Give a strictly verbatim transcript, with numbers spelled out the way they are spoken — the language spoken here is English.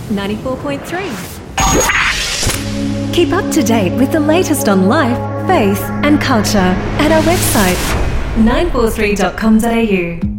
ninety-four point three. Keep up to date with the latest on life, faith and culture at our website nine four three dot com dot a u.